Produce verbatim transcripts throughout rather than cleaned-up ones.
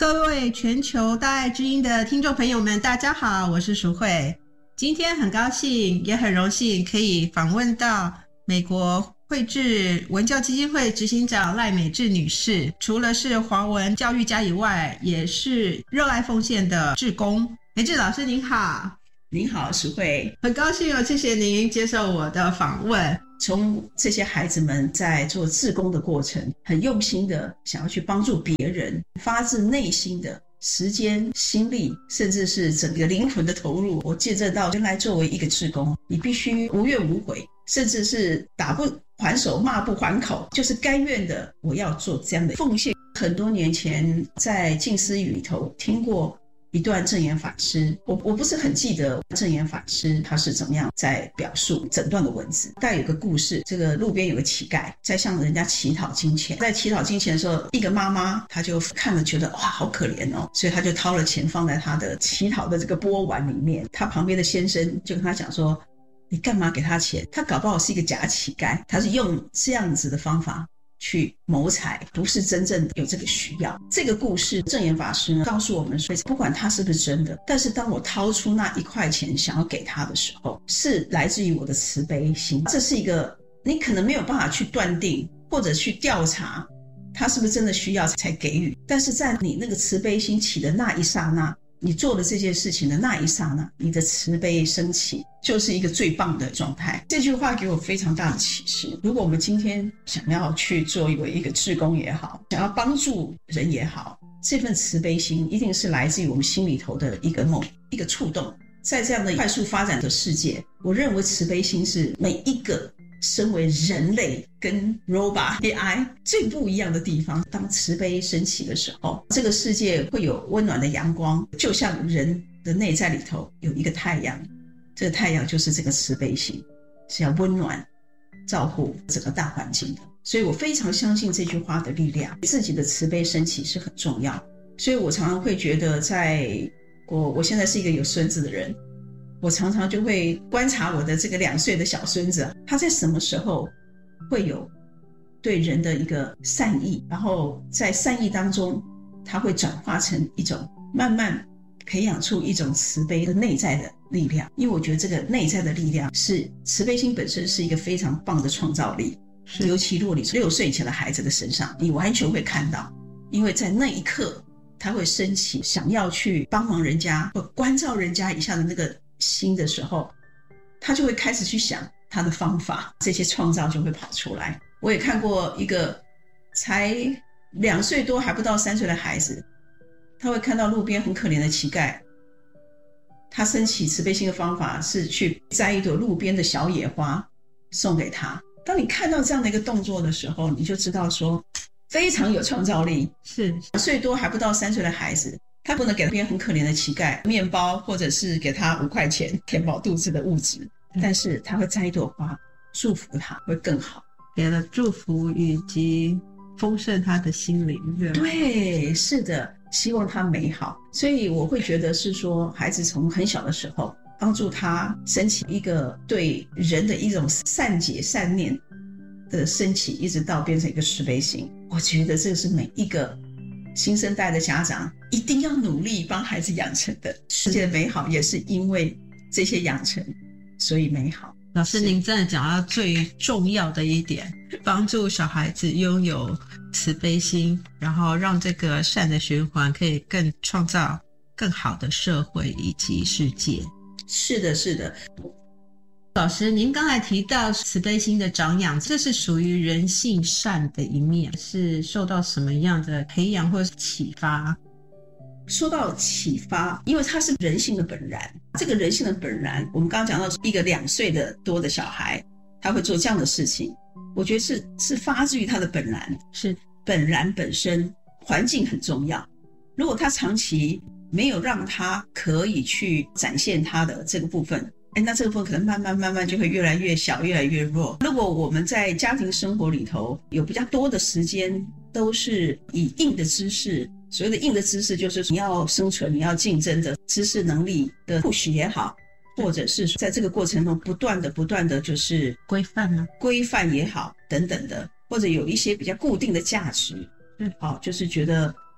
各位全球大爱之音的听众朋友们，大家好，我是淑慧。今天很高兴也很荣幸可以访问到美国慧智文教基金会执行长赖美智女士，除了是华文教育家以外，也是热爱奉献的志工。美智老师您好。 您好，淑慧， 很高兴哦，谢谢您接受我的访问。 从这些孩子们在做志工的过程，很用心的想要去帮助别人，发自内心的时间、心力，甚至是整个灵魂的投入。我见证到，原来作为一个志工，你必须无怨无悔，甚至是打不还手，骂不还口，就是甘愿的，我要做这样的奉献。很多年前在静思语里头听过一段证严法师，我我不是很记得证严法师他是怎么样在表述整段的文字，但有个故事，这个路边有个乞丐在向人家乞讨金钱，在乞讨金钱的时候，一个妈妈她就看了觉得哇好可怜哦，所以她就掏了钱放在她的乞讨的这个钵碗里面，她旁边的先生就跟她讲说，你干嘛给他钱？他搞不好是一个假乞丐，他是用这样子的方法去谋财，不是真正有这个需要。这个故事证严法师呢告诉我们说，不管他是不是真的，但是当我掏出那一块钱想要给他的时候，是来自于我的慈悲心。这是一个你可能没有办法去断定或者去调查他是不是真的需要才给予，但是在你那个慈悲心起的那一刹那，你做了这件事情的那一刹那，你的慈悲升起，就是一个最棒的状态。这句话给我非常大的启示。如果我们今天想要去做一个一个志工也好，想要帮助人也好，这份慈悲心一定是来自于我们心里头的一个梦，一个触动。在这样的快速发展的世界，我认为慈悲心是每一个身为人类跟 robot A I 最不一样的地方。当慈悲升起的时候，这个世界会有温暖的阳光，就像人的内在里头有一个太阳，这个太阳就是这个慈悲心，是要温暖照顾整个大环境的。所以我非常相信这句话的力量，自己的慈悲升起是很重要。所以我常常会觉得在我我现在是一个有孙子的人，我常常就会观察我的这个两岁的小孙子，他在什么时候会有对人的一个善意，然后在善意当中他会转化成一种慢慢培养出一种慈悲的内在的力量。因为我觉得这个内在的力量是慈悲心本身是一个非常棒的创造力，尤其如果你是六岁以前的孩子的身上，你完全会看到，因为在那一刻他会升起想要去帮忙人家或关照人家一下的那个心的时候，他就会开始去想他的方法，这些创造就会跑出来。我也看过一个才两岁多还不到三岁的孩子，他会看到路边很可怜的乞丐，他升起慈悲心的方法是去摘一朵路边的小野花送给他。当你看到这样的一个动作的时候，你就知道说非常有创造力。是两岁多还不到三岁的孩子，他不能给那边很可怜的乞丐面包，或者是给他五块钱填饱肚子的物质，但是他会摘一朵花祝福他会更好， 给了祝福以及丰盛他的心灵。 对，是的，希望他美好。所以我会觉得是说，孩子从很小的时候帮助他升起一个对人的一种善解善念的升起，一直到变成一个慈悲心。我觉得这是每一个新生代的家长一定要努力帮孩子养成的。世界的美好也是因为这些养成所以美好。 老师您真的讲到最重要的一点，帮助小孩子拥有慈悲心，然后让这个善的循环可以更创造更好的社会以及世界。 是的是的。 老师您刚才提到慈悲心的长养，这是属于人性善的一面，是受到什么样的培养或是启发？ 说到启发，因为它是人性的本然，这个人性的本然，我们刚刚讲到一个两岁的多的小孩他会做这样的事情，我觉得是是发自于他的本然，是本然本身环境很重要。如果他长期没有让他可以去展现他的这个部分，哎，那这个部分可能慢慢慢慢就会越来越小，越来越弱。如果我们在家庭生活里头有比较多的时间都是以硬的知识，所谓的硬的知识就是你要生存你要竞争的知识能力的 push 也好，或者是在这个过程中不断的不断的就是规范啊， 规范也好等等的，或者有一些比较固定的价值，嗯，好，就是觉得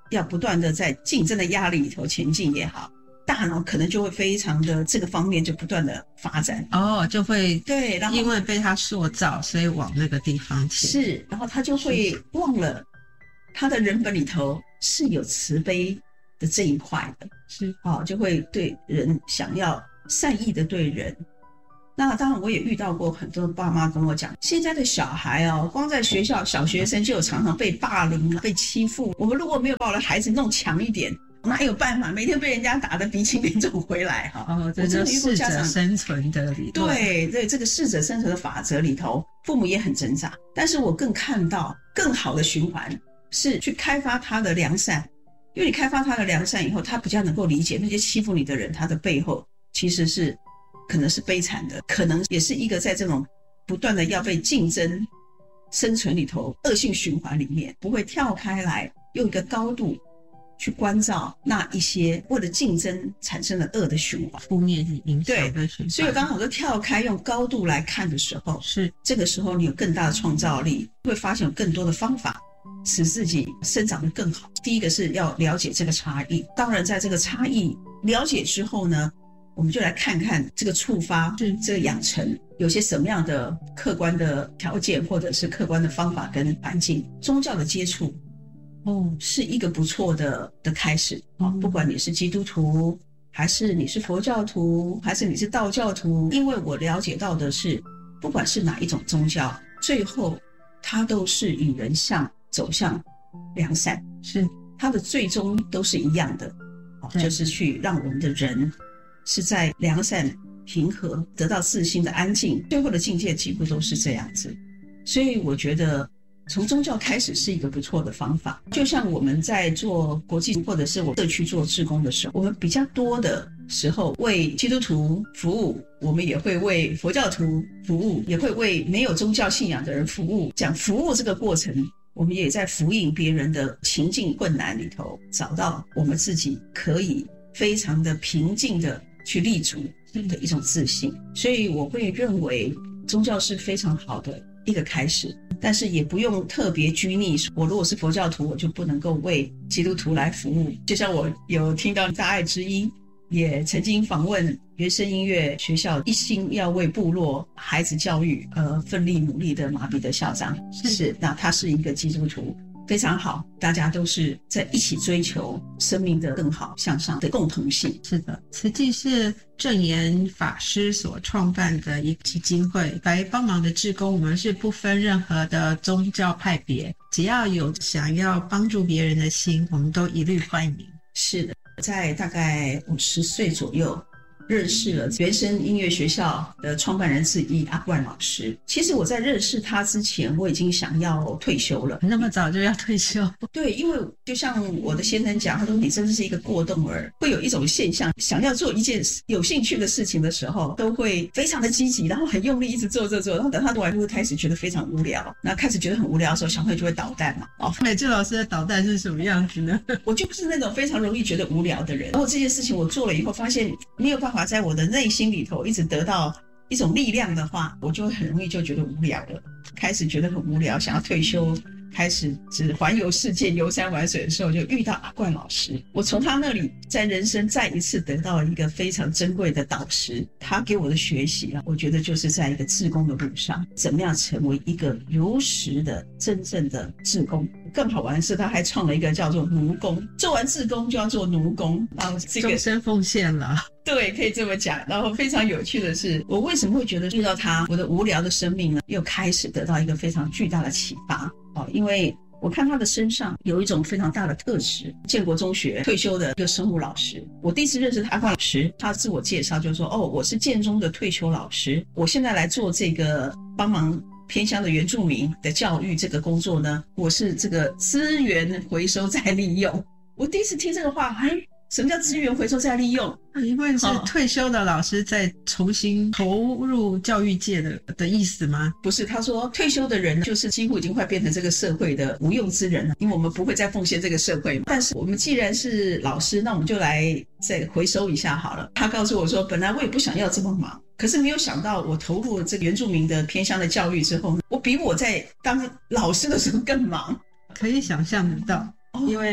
要不断的在竞争的压力里头前进也好，大脑可能就会非常的这个方面就不断的发展哦，就会对，然后因为被他塑造，所以往那个地方去。 是，然后他就会忘了他的人本里头是有慈悲的这一块的， 是哦，就会对人想要善意的对人。那当然我也遇到过很多爸妈跟我讲，现在的小孩哦，光在学校小学生就有常常被霸凌被欺负，我们如果没有把我的孩子弄强一点，哪有办法每天被人家打得鼻青脸肿回来哈？ 哦，这就是适者生存的理论。 对对，这个适者生存的法则里头，父母也很挣扎，但是我更看到更好的循环是去开发他的良善，因为你开发他的良善以后，他比较能够理解那些欺负你的人，他的背后其实是可能是悲惨的，可能也是一个在这种不断的要被竞争生存里头恶性循环里面，不会跳开来用一个高度去关照那一些为了竞争产生的恶的循环、 负面影响的循环。 所以刚好就跳开用高度来看的时候， 是这个时候你有更大的创造力，会发现有更多的方法使自己生长得更好。第一个是要了解这个差异，当然在这个差异了解之后呢，我们就来看看这个触发这个养成有些什么样的客观的条件或者是客观的方法跟环境。宗教的接触哦，是一个不错的的开始、哦、不管你是基督徒还是你是佛教徒还是你是道教徒，因为我了解到的是不管是哪一种宗教，最后它都是引人向走向良善，是它的最终都是一样的、哦、就是去让我们的人是在良善平和得到自心的安静，最后的境界几乎都是这样子。所以我觉得从宗教开始是一个不错的方法。就像我们在做国际或者是我社区做志工的时候，我们比较多的时候为基督徒服务，我们也会为佛教徒服务，也会为没有宗教信仰的人服务。讲服务这个过程，我们也在服应别人的情境困难里头找到我们自己可以非常的平静的去立足的一种自信。所以我会认为宗教是非常好的一个开始，但是也不用特别拘泥，我如果是佛教徒我就不能够为基督徒来服务。就像我有听到大爱之音也曾经访问原声音乐学校一心要为部落孩子教育而奋力努力的马彼得校长，是那他是一个基督徒，非常好，大家都是在一起追求生命的更好向上的共同性。 是的，慈济是正言法师所创办的一个基金会，来帮忙的志工我们是不分任何的宗教派别，只要有想要帮助别人的心，我们都一律欢迎。 是的，在大概五十岁左右认识了原声音乐学校的创办人之一阿冠老师。其实我在认识他之前我已经想要退休了。 那么早就要退休？ 对，因为就像我的先生讲，他说你真的是一个过动儿，会有一种现象，想要做一件有兴趣的事情的时候都会非常的积极，然后很用力一直做做做，然后等他做完就会开始觉得非常无聊，那开始觉得很无聊的时候小朋友就会捣蛋嘛。哦， 美智老师的捣蛋是什么样子呢？ 我就不是那种非常容易觉得无聊的人，然后这件事情我做了以后发现没有办法在我的内心里头一直得到一种力量的话，我就很容易就觉得无聊了，开始觉得很无聊，想要退休，开始只环游世界游山玩水的时候就遇到阿冠老师。我从他那里在人生再一次得到一个非常珍贵的导师，他给我的学习啊，我觉得就是在一个志工的路上怎么样成为一个如实的真正的志工。更好玩的是他还创了一个叫做奴工，做完志工就要做奴工，然后这个终身奉献了。 对，可以这么讲。然后非常有趣的是，我为什么会觉得遇到他，我的无聊的生命呢又开始得到一个非常巨大的启发、哦、因为我看他的身上有一种非常大的特质。建国中学退休的一个生物老师，我第一次认识阿冠老师，他自我介绍就说，哦，我是建中的退休老师，我现在来做这个帮忙偏乡的原住民的教育这个工作呢，我是这个资源回收再利用。我第一次听这个话，哎，什么叫资源回收再利用？ 因为是退休的老师在重新投入教育界 的, 的意思吗？ 不是，他说退休的人就是几乎已经快变成这个社会的无用之人了，因为我们不会再奉献这个社会嘛。但是我们既然是老师，那我们就来再回收一下好了。他告诉我说，本来我也不想要这么忙，可是没有想到我投入了这个原住民的偏乡的教育之后，我比我在当老师的时候更忙。 可以想象得到、哦、因为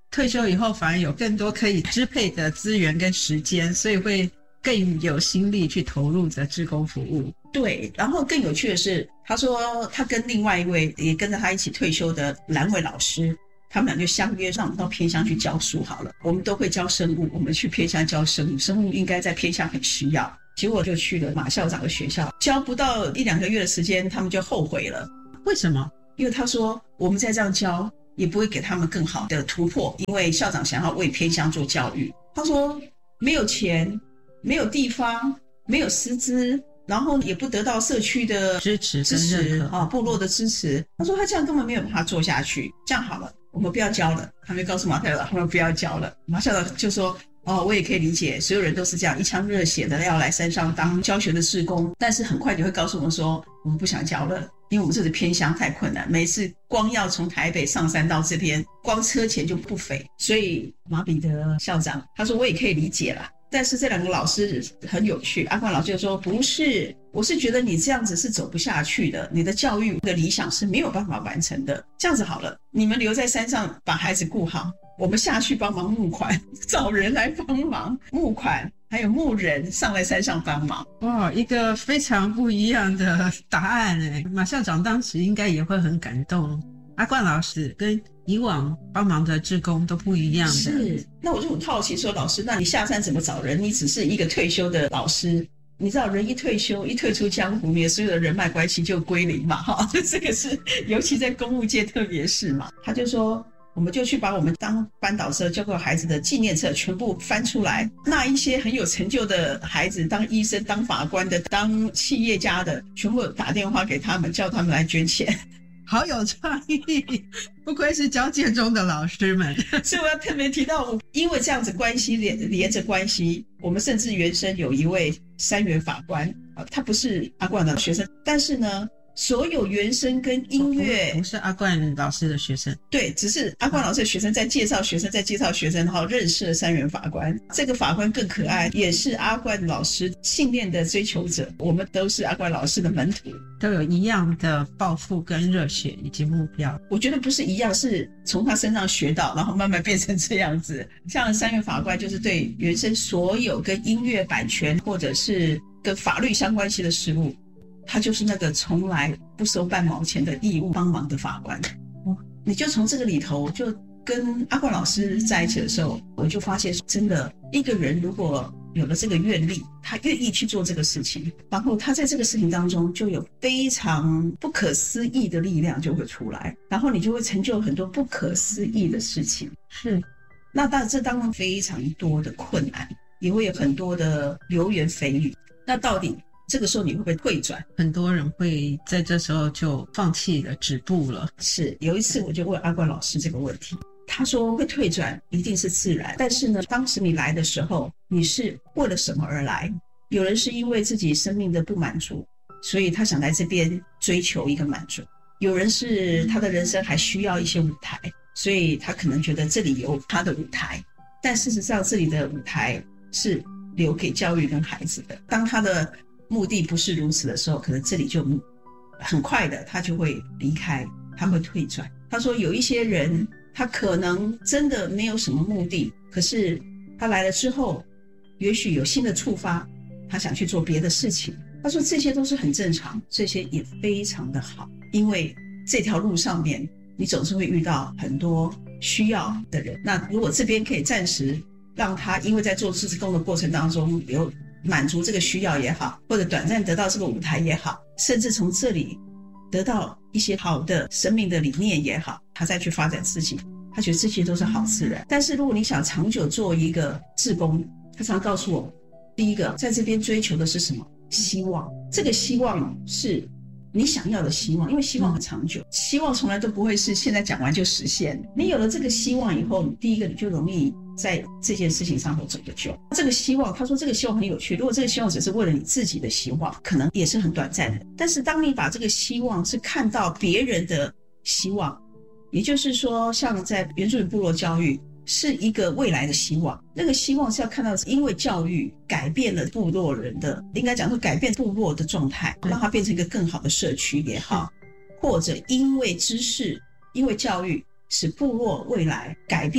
退休以后反而有更多可以支配的资源跟时间，所以会更有心力去投入着志工服务。 对，然后更有趣的是，他说他跟另外一位也跟着他一起退休的蓝伟老师，他们俩就相约让我们到偏乡去教书好了。我们都会教生物，我们去偏乡教生物，生物应该在偏乡很需要。结果就去了马校长的学校，教不到一两个月的时间，他们就后悔了。 为什么？ 因为他说我们再这样教也不会给他们更好的突破，因为校长想要为偏乡做教育。他说没有钱，没有地方，没有师资，然后也不得到社区的支持支持啊，部落的支持。他说他这样根本没有办法做下去。这样好了，我们不要教了。他们告诉马校长，他们不要教了。马校长就说哦，我也可以理解，所有人都是这样一腔热血的要来山上当教学的志工，但是很快就会告诉我们说，我们不想教了，因为我们这里偏乡太困难，每次光要从台北上山到这边，光车钱就不菲。所以马彼得校长他说我也可以理解啦，但是这两个老师很有趣，阿冠老师就说不是，我是觉得你这样子是走不下去的，你的教育的理想是没有办法完成的。这样子好了，你们留在山上把孩子顾好，我们下去帮忙募款，找人来帮忙募款，还有募人上来山上帮忙。 哇，一个非常不一样的答案耶。马校长当时应该也会很感动。阿冠老师跟以往帮忙的志工都不一样的。 是，那我就很好奇说，老师，那你下山怎么找人？你只是一个退休的老师，你知道人一退休一退出江湖，你的所有的人脉关系就归零嘛，哈，这个是尤其在公务界特别是嘛。他就说我们就去把我们当班导师教过孩子的纪念册全部翻出来，那一些很有成就的孩子，当医生当法官的当企业家的，全部打电话给他们，叫他们来捐钱。 好有创意，不愧是教建中的老师们。 所以我要特别提到，因为这样子关系 连, 连着关系，我们甚至原生有一位三元法官，他不是阿冠的学生，但是呢所有原声跟音乐不是阿冠老师的学生， 对，只是阿冠老师的学生在介绍学生在介绍学生，然后认识了三元法官。这个法官更可爱，也是阿冠老师信念的追求者，我们都是阿冠老师的门徒， 都有一样的抱负跟热血以及目标。 我觉得不是一样，是从他身上学到，然后慢慢变成这样子。像三元法官就是对原声所有跟音乐版权或者是跟法律相关系的事物，他就是那个从来不收半毛钱的义务帮忙的法官。你就从这个里头，就跟阿冠老师在一起的时候，我就发现真的一个人如果有了这个愿力，他愿意去做这个事情，然后他在这个事情当中就有非常不可思议的力量就会出来，然后你就会成就很多不可思议的事情。 是， 那当然这当中非常多的困难，也会有很多的流言蜚语。那到底这个时候你会不会退转？ 很多人会在这时候就放弃了，止步了。 是，有一次我就问阿冠老师这个问题，他说会退转一定是自然，但是呢当时你来的时候你是为了什么而来？有人是因为自己生命的不满足，所以他想来这边追求一个满足，有人是他的人生还需要一些舞台，所以他可能觉得这里有他的舞台，但事实上这里的舞台是留给教育跟孩子的。当他的目的不是如此的时候，可能这里就很快的他就会离开，他会退转。他说有一些人他可能真的没有什么目的，可是他来了之后也许有新的触发，他想去做别的事情。他说这些都是很正常，这些也非常的好，因为这条路上面你总是会遇到很多需要的人。那如果这边可以暂时让他因为在做志工的过程当中有满足这个需要也好，或者短暂得到这个舞台也好，甚至从这里得到一些好的生命的理念也好，他再去发展自己，他觉得这些都是好自然。但是如果你想长久做一个志工，他常告诉我，第一个在这边追求的是什么？希望。这个希望是你想要的希望，因为希望很长久，希望从来都不会是现在讲完就实现。你有了这个希望以后，第一个你就容易在这件事情上头走得久。这个希望，他说这个希望很有趣，如果这个希望只是为了你自己的希望，可能也是很短暂的。但是当你把这个希望是看到别人的希望，也就是说像在原住民部落教育是一个未来的希望，那个希望是要看到因为教育改变了部落人的，应该讲说改变部落的状态，让它变成一个更好的社区也好，或者因为知识因为教育使部落未来改变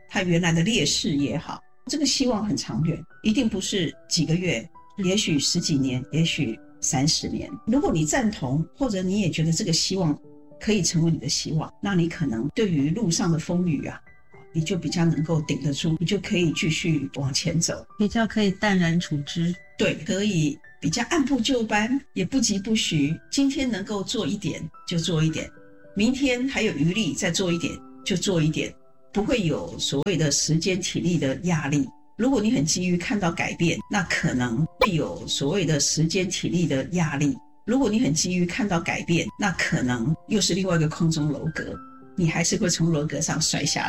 他原来的劣势也好，这个希望很长远，一定不是几个月，也许十几年，也许三十年。如果你赞同，或者你也觉得这个希望可以成为你的希望，那你可能对于路上的风雨啊，你就比较能够顶得住，你就可以继续往前走， 比较可以淡然处之。 对，可以比较按部就班，也不急不徐，今天能够做一点就做一点，明天还有余力再做一点就做一点，不会有所谓的时间体力的压力。如果你很急于看到改变，那可能会有所谓的时间体力的压力。如果你很急于看到改变，那可能又是另外一个空中楼阁，你还是会从楼阁上摔下